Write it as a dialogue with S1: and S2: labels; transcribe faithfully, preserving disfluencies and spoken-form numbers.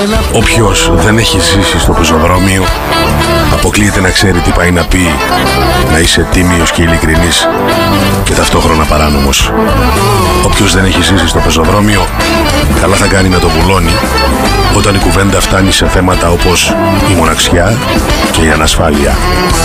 S1: Όποιος δεν έχει ζήσει στο πεζοδρόμιο αποκλείεται να ξέρει τι πάει να πει να είσαι τίμιος και ειλικρινής και ταυτόχρονα παράνομος. Όποιος δεν έχει ζήσει στο πεζοδρόμιο καλά θα κάνει να το βουλώνει όταν η κουβέντα φτάνει σε θέματα όπως η μοναξιά και η ανασφάλεια.